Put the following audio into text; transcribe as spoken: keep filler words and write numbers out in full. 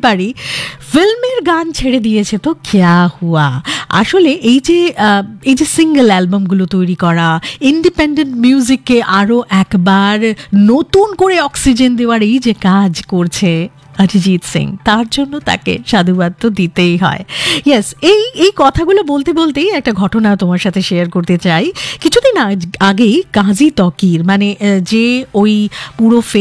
পারি, ফিল্মের গান ছেড়ে দিয়েছে তো ক্যা হুয়া। আসলে এই যে এই যে সিঙ্গেল অ্যালবামগুলো তৈরি করা, ইন্ডিপেন্ডেন্ট মিউজিককে আরও একবার নতুন করে অক্সিজেন দেওয়ার এই যে কাজ করছে অরিজিৎ সিং, তার জন্য তাকে সাধুবাদ তো দিতেই হয়। ইয়েস, এই এই কথাগুলো বলতে বলতেই একটা ঘটনা তোমার সাথে শেয়ার করতে চাই। কিছুদিন আগেই কাজী তকির, মানে যে ওই পুরো